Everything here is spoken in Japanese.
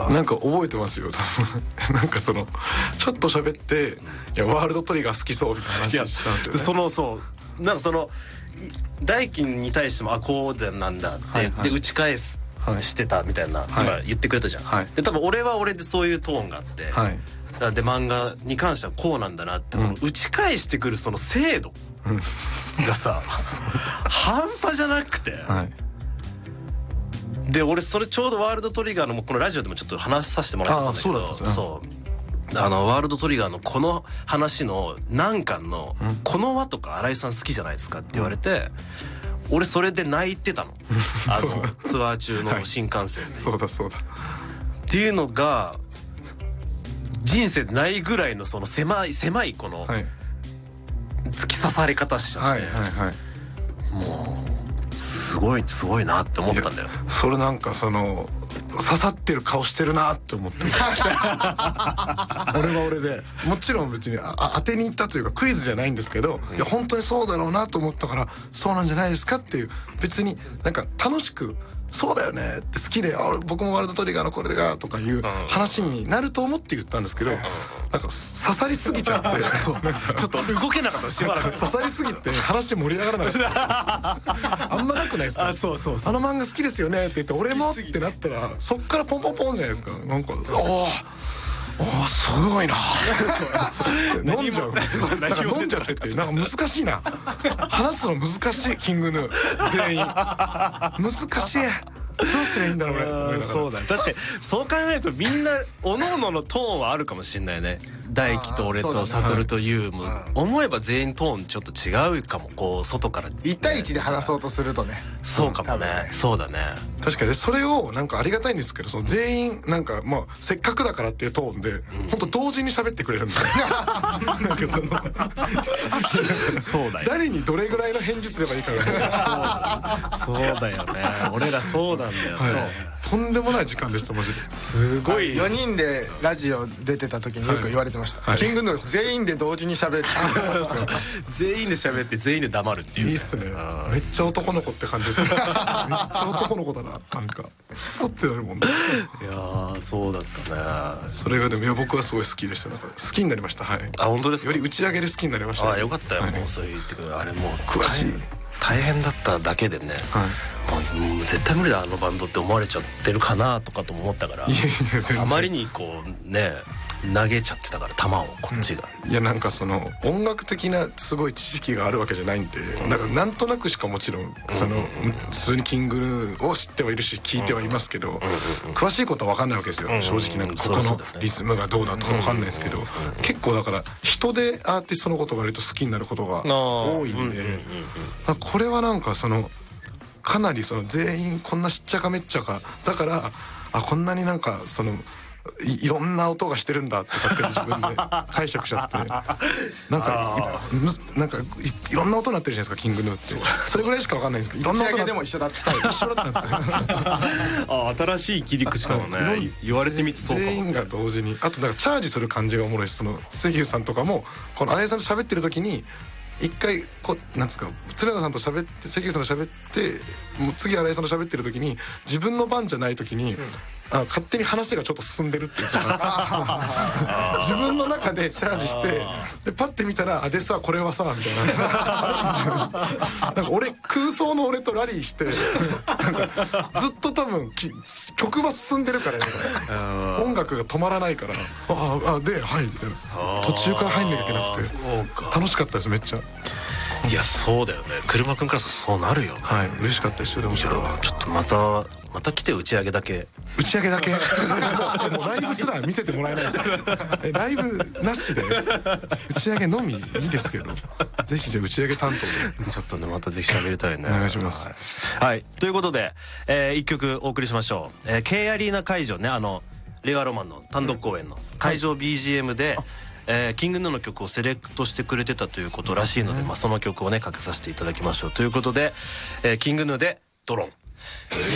か。 なんか覚えてますよなんかそのちょっと喋って、いやワールドトリガー好きそうみたいな話したんですよね。 そうなんかその大輝に対してもこうなんだって、はいはい、で打ち返す、はい、してたみたいな、今言ってくれたじゃん、はい、で多分俺は俺でそういうトーンがあって、はい、で漫画に関してはこうなんだなって、この打ち返してくるその精度がさ、半端じゃなくて、はい、で俺それちょうどワールドトリガーのこのラジオでもちょっと話させてもらってたんだけど、そうワールドトリガーのこの話の何巻のこの輪とか新井さん好きじゃないですかって言われて、俺それで泣いてたのツアー中の新幹線で、 そうだっていうのが人生でないぐらいのその狭いこの突き刺され方しちゃって、もうすごいなって思ったんだよ。 それなんかその刺さってる顔してるなって思って俺は俺でもちろん別に当てに行ったというかクイズじゃないんですけど、いや本当にそうだろうなと思ったからそうなんじゃないですかっていう、別になんか楽しくそうだよねって好きで僕もワールドトリガーのこれがとかいう話になると思って言ったんですけど、なんか刺さりすぎちゃってちょっと動けなかったしばらく刺さりすぎて話盛り上がらなかったあんまなくないですか。 そうあの漫画好きですよねって言って俺もってなったらそっからポンポンポンじゃないですか。なんかすごいな飲んじゃうなんか飲んじゃってってなんか難しいな話すの難しいキングヌー全員難しいどうすりゃいいんだろうねと思いながら。 そうだね、確かにそう考えるとみんなおのおののトーンはあるかもしれないね。大輝と俺と悟と優も思えば全員トーンちょっと違うかも。こう外から 1対1で話そうとするとね。 そうかもね、そうだね。 確かにそれをなんかありがたいんですけど、その全員なんかまあせっかくだからっていうトーンで本当同時に喋ってくれるんだよなんかそのそうだよ、 誰にどれぐらいの返事すればいいかがそうだよね。俺らそうなんだよ、 はい、とんでもない時間でしたマジで。 すごい 4人でラジオ出てた時によく言われてました、はい、キングヌー全員で同時に喋る全員で喋って全員で黙るっていう、ね、 いいっすね。めっちゃ男の子って感じですねめっちゃ男の子だな、なんかスッてなるもんねいやーそうだったね。 それがでも僕はすごい好きでした。好きになりました。はい。 あ、本当ですか。 より打ち上げで好きになりました、ね。 あ、よかったよ、はい、もうそう言ってくる。あれもう詳しい大変だっただけでね、はい、もう絶対無理だあのバンドって思われちゃってるかなとかと思ったから、あまりにこうね投げちゃってたから球をこっちが、 いやなんかその音楽的なすごい知識があるわけじゃないんで、なんとなくしかもちろんその普通にキングを知ってはいるし聞いてはいますけど、詳しいことは分かんないわけですよ正直。なんかここのリズムがどうだとか分かんないですけど、結構だから人でアーティストのことが割と好きになることが多いんで、これはなんかそのかなりその全員こんなしっちゃかめっちゃかだから、こんなになんかそのいろんな音がしてるんだとかって自分で解釈しちゃってなんかいろんな音になってるじゃないですかキングヌーって。それぐらいしか分かんないんですけど、いろんな音でも一緒だった、 一緒だったんですよ新しい切り口かもね言われてみてそうかも。 全員が同時に、あとなんかチャージする感じがおもろいし、その関口さんとかもこの新井さんと喋ってる時に一回こうなんですか、常田さんと喋って関口さんと喋ってもう次新井さんと喋ってる時に自分の番じゃない時に、勝手に話がちょっと進んでるっていうか自分の中でチャージしてでパッて見たら「でさこれはさ」みたいななんか俺空想の俺とラリーしてなんかずっと多分曲は進んでるから、ね、音楽が止まらないから「ではい」みたいな途中から入んなきゃいけなくて楽しかったですめっちゃ。 いやそうだよね、車くんからそうなるよね。 はい、嬉しかったですよ。でもちょっとまた来て打ち上げだけもうライブすら見せてもらえないですライブなしで打ち上げのみいいですけどぜひじゃあ打ち上げ担当でちょっとねまたぜひ喋りたいねお願いします。 はい、ということで、1曲お送りしましょう。K アリーナ会場ね、令和ロマンの単独公演の会場 BGM で、キングヌーの曲をセレクトしてくれてたということらしいので、その曲をねかけさせていただきましょうということで、キングヌーでドロン。